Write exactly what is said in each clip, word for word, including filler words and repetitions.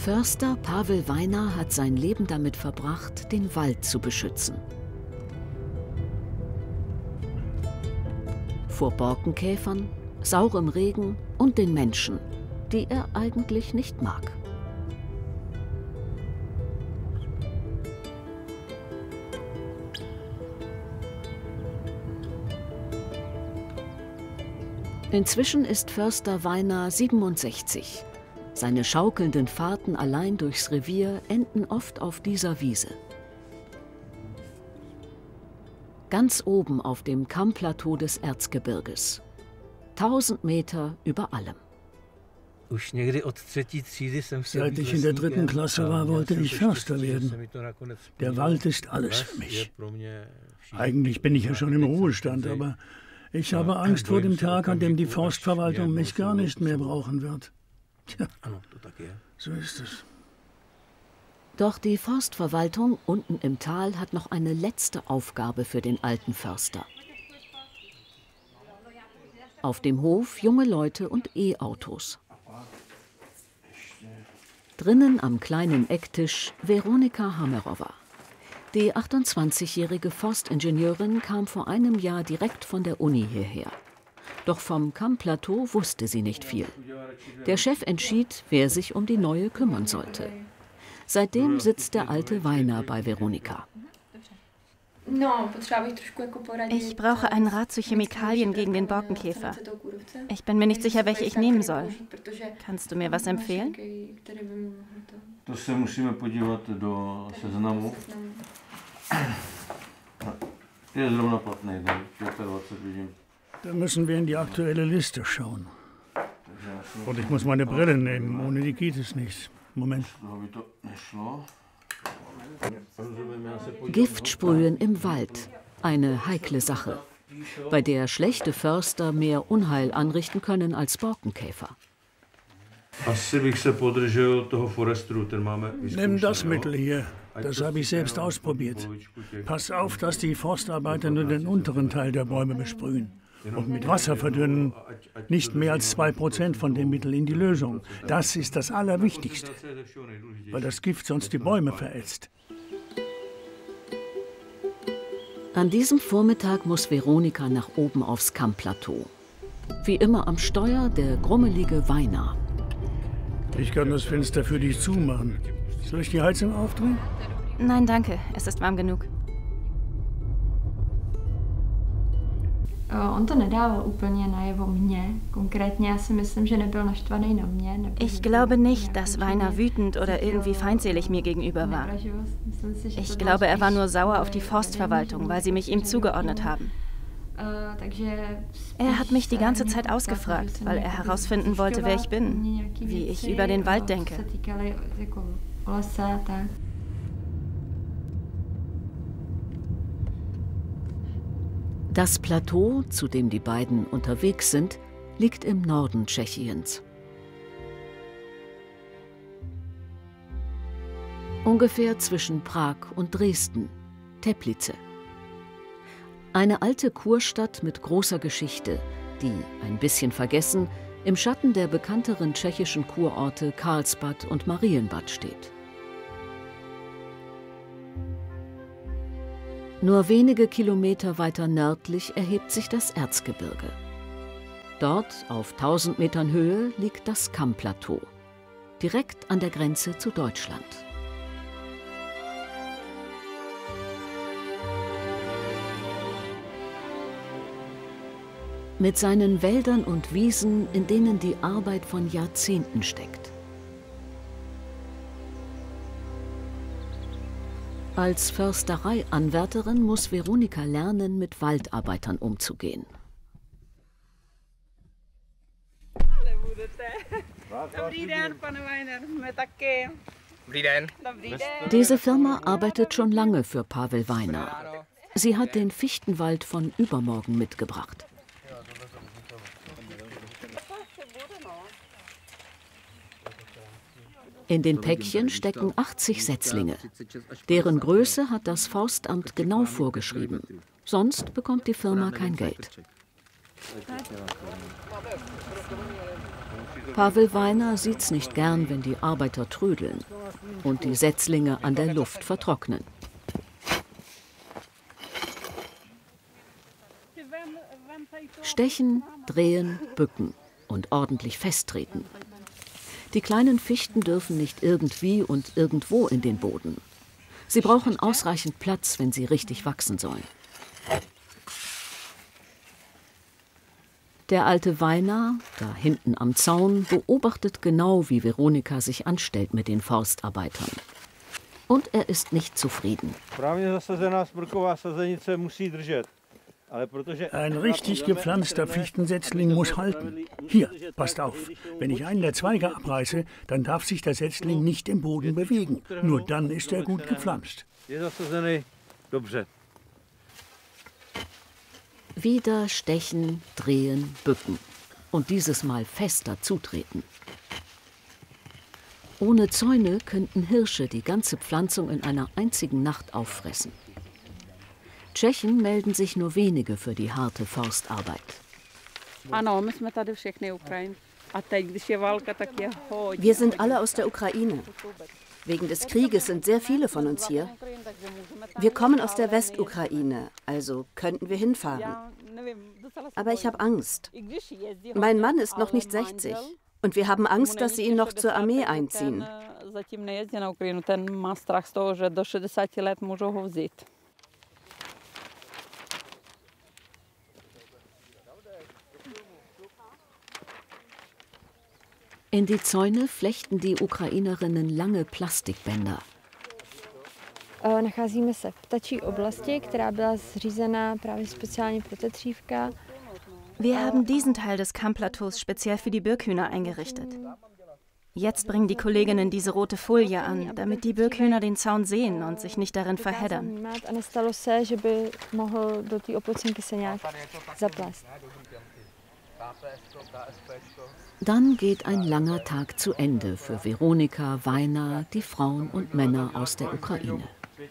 Förster Pavel Weiner hat sein Leben damit verbracht, den Wald zu beschützen. Vor Borkenkäfern, saurem Regen und den Menschen, die er eigentlich nicht mag. Inzwischen ist Förster Weiner siebenundsechzig. Seine schaukelnden Fahrten allein durchs Revier enden oft auf dieser Wiese. Ganz oben auf dem Kammplateau des Erzgebirges. Tausend Meter über allem. Seit ich in der dritten Klasse war, wollte ich Förster werden. Der Wald ist alles für mich. Eigentlich bin ich ja schon im Ruhestand, aber ich habe Angst vor dem Tag, an dem die Forstverwaltung mich gar nicht mehr brauchen wird. Tja, so ist es. Doch die Forstverwaltung unten im Tal hat noch eine letzte Aufgabe für den alten Förster. Auf dem Hof junge Leute und E-Autos. Drinnen am kleinen Ecktisch Veronika Hamerowa. Die achtundzwanzigjährige Forstingenieurin kam vor einem Jahr direkt von der Uni hierher. Doch vom Kammplateau wusste sie nicht viel. Der Chef entschied, wer sich um die neue kümmern sollte. Seitdem sitzt der alte Weiner bei Veronika. Ich brauche einen Rat zu Chemikalien gegen den Borkenkäfer. Ich bin mir nicht sicher, welche ich nehmen soll. Kannst du mir was empfehlen? Da müssen wir in die aktuelle Liste schauen. Und ich muss meine Brille nehmen, ohne die geht es nicht. Moment. Giftsprühen im Wald, eine heikle Sache, bei der schlechte Förster mehr Unheil anrichten können als Borkenkäfer. Nimm das Mittel hier. Das habe ich selbst ausprobiert. Pass auf, dass die Forstarbeiter nur den unteren Teil der Bäume besprühen. Und mit Wasser verdünnen, nicht mehr als zwei Prozent von dem Mittel in die Lösung. Das ist das Allerwichtigste, weil das Gift sonst die Bäume verätzt. An diesem Vormittag muss Veronika nach oben aufs Kammplateau. Wie immer am Steuer der grummelige Weiner. Ich kann das Fenster für dich zumachen. Soll ich die Heizung aufdrehen? Nein, danke. Es ist warm genug. Ich glaube nicht, dass Weiner wütend oder irgendwie feindselig mir gegenüber war. Ich glaube, er war nur sauer auf die Forstverwaltung, weil sie mich ihm zugeordnet haben. Er hat mich die ganze Zeit ausgefragt, weil er herausfinden wollte, wer ich bin, wie ich über den Wald denke. Das Plateau, zu dem die beiden unterwegs sind, liegt im Norden Tschechiens. Ungefähr zwischen Prag und Dresden, Teplice. Eine alte Kurstadt mit großer Geschichte, die, ein bisschen vergessen, im Schatten der bekannteren tschechischen Kurorte Karlsbad und Marienbad steht. Nur wenige Kilometer weiter nördlich erhebt sich das Erzgebirge. Dort, auf tausend Metern Höhe, liegt das Kammplateau, direkt an der Grenze zu Deutschland. Mit seinen Wäldern und Wiesen, in denen die Arbeit von Jahrzehnten steckt. Als Förstereianwärterin muss Veronika lernen, mit Waldarbeitern umzugehen. Diese Firma arbeitet schon lange für Pavel Weiner. Sie hat den Fichtenwald von übermorgen mitgebracht. In den Päckchen stecken achtzig Setzlinge. Deren Größe hat das Forstamt genau vorgeschrieben. Sonst bekommt die Firma kein Geld. Pavel Weiner sieht's nicht gern, wenn die Arbeiter trödeln und die Setzlinge an der Luft vertrocknen. Stechen, drehen, bücken und ordentlich festtreten. Die kleinen Fichten dürfen nicht irgendwie und irgendwo in den Boden. Sie brauchen ausreichend Platz, wenn sie richtig wachsen sollen. Der alte Weiner, da hinten am Zaun, beobachtet genau, wie Veronika sich anstellt mit den Forstarbeitern. Und er ist nicht zufrieden. Ein richtig gepflanzter Fichtensetzling muss halten. Hier, passt auf. Wenn ich einen der Zweige abreiße, dann darf sich der Setzling nicht im Boden bewegen. Nur dann ist er gut gepflanzt. Wieder stechen, drehen, bücken. Und dieses Mal fester zutreten. Ohne Zäune könnten Hirsche die ganze Pflanzung in einer einzigen Nacht auffressen. Tschechen melden sich nur wenige für die harte Forstarbeit. Wir sind alle aus der Ukraine. Wegen des Krieges sind sehr viele von uns hier. Wir kommen aus der Westukraine, also könnten wir hinfahren. Aber ich habe Angst. Mein Mann ist noch nicht sechzig und wir haben Angst, dass sie ihn noch zur Armee einziehen. In die Zäune flechten die Ukrainerinnen lange Plastikbänder. Nacházíme se v ptačí oblasti, která byla zřízena právě speciálně pro tetřívka. Wir haben diesen Teil des Kammplateaus speziell für die Birkhühner eingerichtet. Jetzt bringen die Kolleginnen diese rote Folie an, damit die Birkhühner den Zaun sehen und sich nicht darin verheddern. Dann geht ein langer Tag zu Ende für Veronika, Weiner, die Frauen und Männer aus der Ukraine.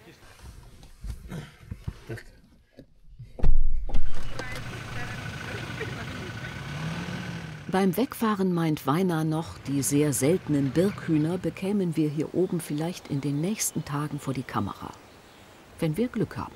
Beim Wegfahren meint Weiner noch, die sehr seltenen Birkhühner bekämen wir hier oben vielleicht in den nächsten Tagen vor die Kamera. Wenn wir Glück haben.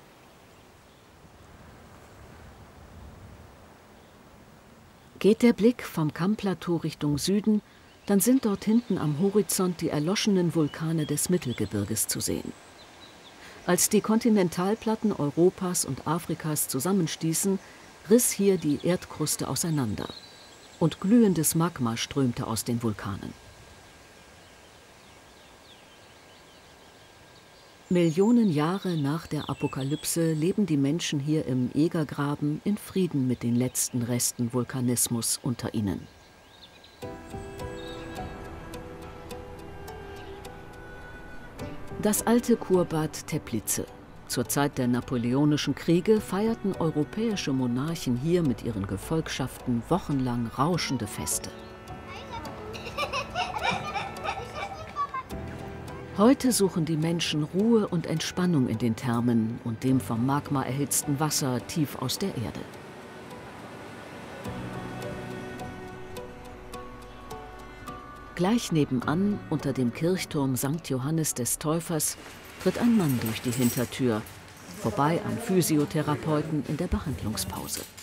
Geht der Blick vom Kammplateau Richtung Süden, dann sind dort hinten am Horizont die erloschenen Vulkane des Mittelgebirges zu sehen. Als die Kontinentalplatten Europas und Afrikas zusammenstießen, riss hier die Erdkruste auseinander. Und glühendes Magma strömte aus den Vulkanen. Millionen Jahre nach der Apokalypse leben die Menschen hier im Egergraben in Frieden mit den letzten Resten Vulkanismus unter ihnen. Das alte Kurbad Teplice. Zur Zeit der napoleonischen Kriege feierten europäische Monarchen hier mit ihren Gefolgschaften wochenlang rauschende Feste. Heute suchen die Menschen Ruhe und Entspannung in den Thermen und dem vom Magma erhitzten Wasser tief aus der Erde. Gleich nebenan, unter dem Kirchturm Sankt Johannes des Täufers, tritt ein Mann durch die Hintertür, vorbei an Physiotherapeuten in der Behandlungspause.